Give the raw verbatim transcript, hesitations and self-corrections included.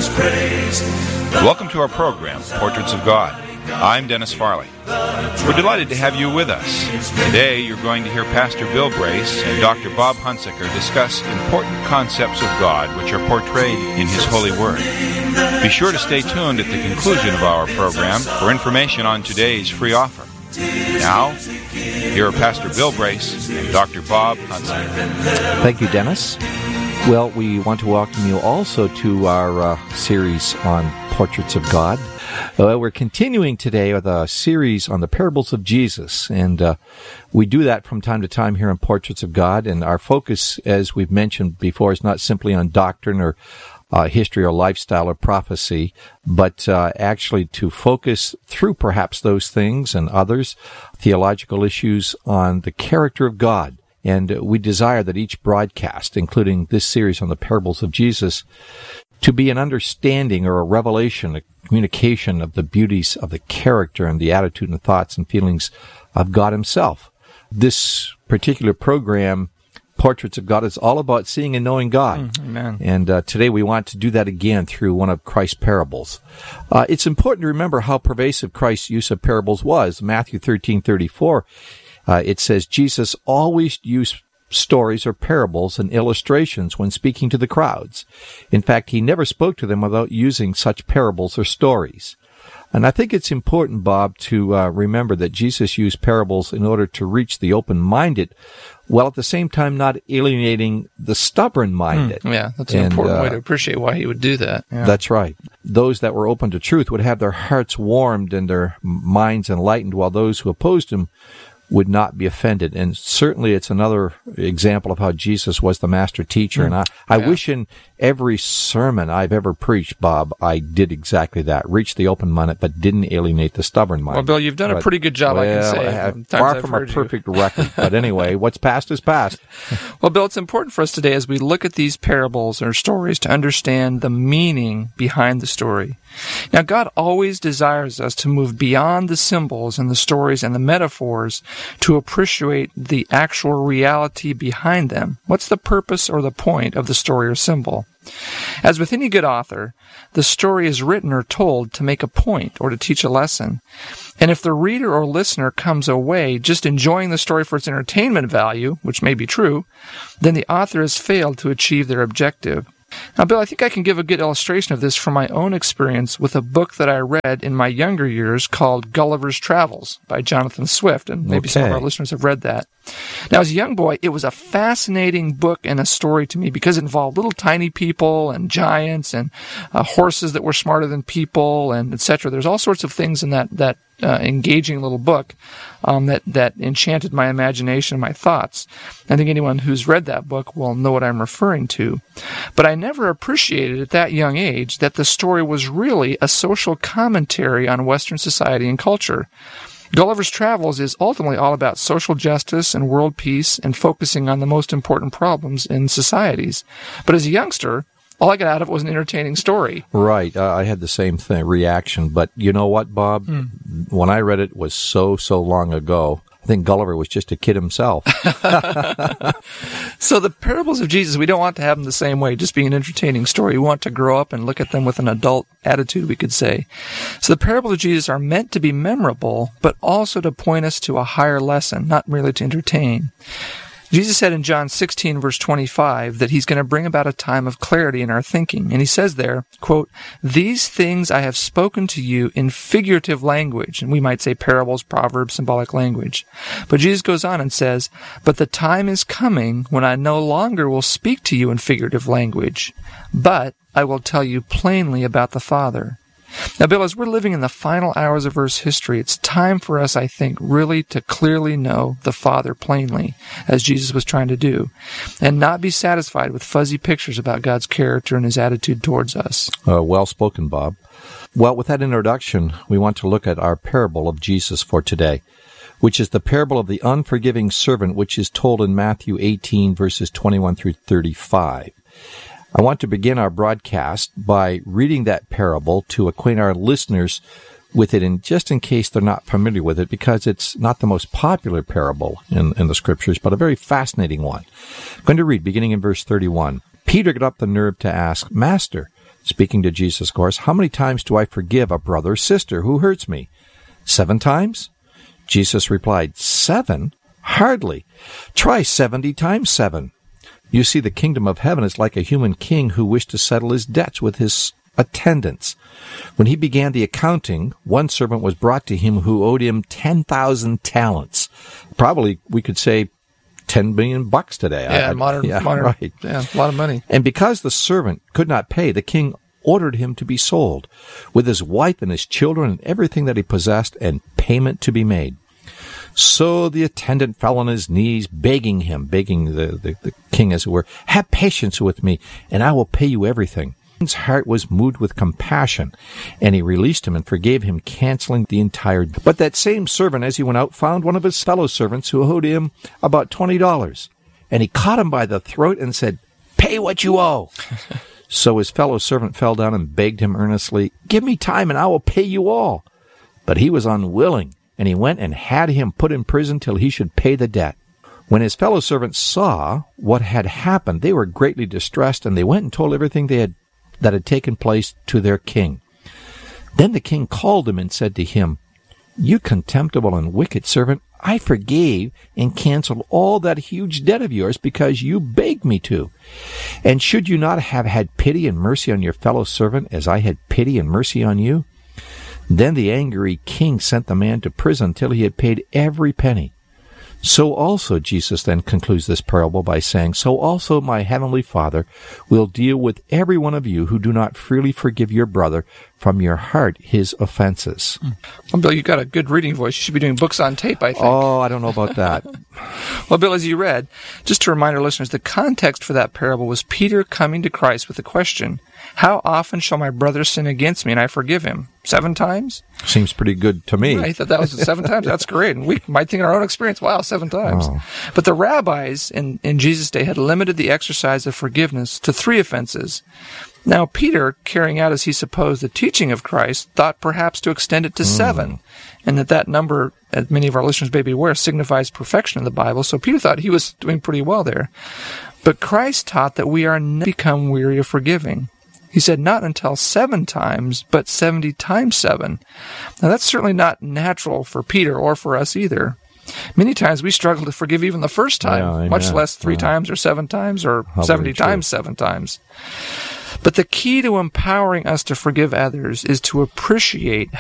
Welcome to our program, Portraits of God. I'm Dennis Farley. We're delighted to have you with us. Today you're going to hear Pastor Bill Brace and Doctor Bob Hunsaker discuss important concepts of God which are portrayed in His holy Word. Be sure to stay tuned at the conclusion of our program for information on today's free offer. Now, here are Pastor Bill Brace and Doctor Bob Hunsaker. Thank you, Dennis. Well, we want to welcome you also to our uh, series on Portraits of God. Uh, we're continuing today with a series on the parables of Jesus, and uh, we do that from time to time here in Portraits of God, and our focus, as we've mentioned before, is not simply on doctrine or uh, history or lifestyle or prophecy, but uh, actually to focus through perhaps those things and others, theological issues on the character of God. And we desire that each broadcast, including this series on the parables of Jesus, to be an understanding or a revelation, a communication of the beauties of the character and the attitude and thoughts and feelings of God Himself. This particular program, Portraits of God, is all about seeing and knowing God. Mm, amen. And uh, today we want to do that again through one of Christ's parables. Uh, it's important to remember how pervasive Christ's use of parables was. Matthew thirteen thirty-four, uh, it says, Jesus always used stories or parables and illustrations when speaking to the crowds. In fact, He never spoke to them without using such parables or stories. And I think it's important, Bob, to uh, remember that Jesus used parables in order to reach the open-minded, while at the same time not alienating the stubborn-minded. Mm, yeah, that's an and, important uh, way to appreciate why He would do that. Yeah. That's right. Those that were open to truth would have their hearts warmed and their minds enlightened, while those who opposed Him would not be offended. And certainly it's another example of how Jesus was the master teacher. Mm. And I, I yeah. wish in every sermon I've ever preached, Bob, I did exactly that. Reached the open-minded, but didn't alienate the stubborn mind. Well, Bill, you've done but, a pretty good job, well, I can say. I have, from far times from I've a heard perfect you. record. But anyway, what's past is past. Well, Bill, it's important for us today as we look at these parables or stories to understand the meaning behind the story. Now, God always desires us to move beyond the symbols and the stories and the metaphors to appreciate the actual reality behind them. What's the purpose or the point of the story or symbol? As with any good author, the story is written or told to make a point or to teach a lesson. And if the reader or listener comes away just enjoying the story for its entertainment value, which may be true, then the author has failed to achieve their objective. Now, Bill, I think I can give a good illustration of this from my own experience with a book that I read in my younger years called Gulliver's Travels by Jonathan Swift, and maybe okay. some of our listeners have read that. Now, as a young boy, it was a fascinating book and a story to me because it involved little tiny people and giants and uh, horses that were smarter than people and et cetera. There's all sorts of things in that that uh, engaging little book um, that, that enchanted my imagination and my thoughts. I think anyone who's read that book will know what I'm referring to. But I never appreciated at that young age that the story was really a social commentary on Western society and culture. Gulliver's Travels is ultimately all about social justice and world peace and focusing on the most important problems in societies. But as a youngster, all I got out of it was an entertaining story. Right. Uh, I had the same thing, reaction. But you know what, Bob? Mm. When I read it was so, so long ago. I think Gulliver was just a kid himself. So the parables of Jesus, we don't want to have them the same way, just being an entertaining story. We want to grow up and look at them with an adult attitude, we could say. So the parables of Jesus are meant to be memorable, but also to point us to a higher lesson, not merely to entertain. Jesus said in John sixteen, verse twenty-five, that He's going to bring about a time of clarity in our thinking. And He says there, quote, "These things I have spoken to you in figurative language." And we might say parables, proverbs, symbolic language. But Jesus goes on and says, "But the time is coming when I no longer will speak to you in figurative language, but I will tell you plainly about the Father." Now, Bill, as we're living in the final hours of Earth's history, it's time for us, I think, really to clearly know the Father plainly, as Jesus was trying to do, and not be satisfied with fuzzy pictures about God's character and His attitude towards us. Uh, well spoken, Bob. Well, with that introduction, we want to look at our parable of Jesus for today, which is the parable of the unforgiving servant, which is told in Matthew eighteen, verses twenty-one through thirty-five. I want to begin our broadcast by reading that parable to acquaint our listeners with it, and just in case they're not familiar with it, because it's not the most popular parable in, in the Scriptures, but a very fascinating one. I'm going to read, beginning in verse thirty-one. Peter got up the nerve to ask, "Master, speaking to Jesus, of course, how many times do I forgive a brother or sister who hurts me? Seven times? Jesus replied, Seven? Hardly. Try seventy times seven. You see, the kingdom of heaven is like a human king who wished to settle his debts with his attendants. When he began the accounting, one servant was brought to him who owed him ten thousand talents. Probably, we could say, ten million bucks today. Yeah, I, modern, yeah, modern, right. yeah, a lot of money. And because the servant could not pay, the king ordered him to be sold, with his wife and his children and everything that he possessed, and payment to be made. So the attendant fell on his knees, begging him, begging the, the, the king, as it were, have patience with me, and I will pay you everything. His heart was moved with compassion, and he released him and forgave him, canceling the entire. But that same servant, as he went out, found one of his fellow servants who owed him about twenty dollars. And he caught him by the throat and said, pay what you owe. So his fellow servant fell down and begged him earnestly, give me time and I will pay you all. But he was unwilling, and he went and had him put in prison till he should pay the debt. When his fellow servants saw what had happened, they were greatly distressed, and they went and told everything they had that had taken place to their king. Then the king called him and said to him, you contemptible and wicked servant, I forgave and canceled all that huge debt of yours because you begged me to. And should you not have had pity and mercy on your fellow servant as I had pity and mercy on you? Then the angry king sent the man to prison till he had paid every penny. So also, Jesus then concludes this parable by saying, so also my heavenly Father will deal with every one of you who do not freely forgive your brother from your heart his offenses. Well, Bill, you've got a good reading voice. You should be doing books on tape, I think. Oh, I don't know about that. Well, Bill, as you read, just to remind our listeners, the context for that parable was Peter coming to Christ with the question, how often shall my brother sin against me and I forgive him? Seven times? Seems pretty good to me. I thought that was seven times. That's great. And we might think in our own experience, wow, seven times. Oh. But the rabbis in, in Jesus' day had limited the exercise of forgiveness to three offenses. Now, Peter, carrying out as he supposed the teaching of Christ, thought perhaps to extend it to mm. seven, and that that number, as many of our listeners may be aware, signifies perfection in the Bible. So Peter thought he was doing pretty well there. But Christ taught that we are not to become weary of forgiving. He said not until seven times, but seventy times seven. Now, that's certainly not natural for Peter or for us either. Many times we struggle to forgive even the first time, yeah, much less three yeah. times or seven times or How seventy times seven times. But the key to empowering us to forgive others is to appreciate